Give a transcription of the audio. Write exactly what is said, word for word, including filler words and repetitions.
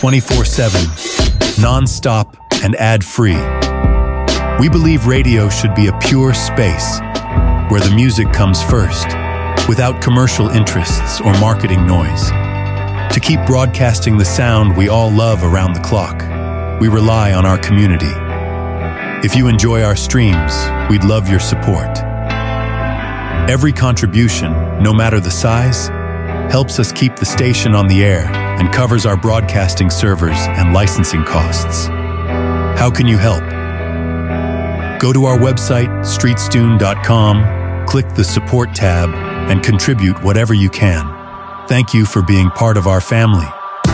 twenty-four seven, non-stop, and ad-free. We believe radio should be a pure space where the music comes first, without commercial interests or marketing noise. To keep broadcasting the sound we all love around the clock, we rely on our community. If you enjoy our streams, we'd love your support. Every contribution, no matter the size, helps us keep the station on the air and covers our broadcasting servers and licensing costs. How can you help? Go to our website, streetstune dot com, click the support tab, and contribute whatever you can. Thank you for being part of our family.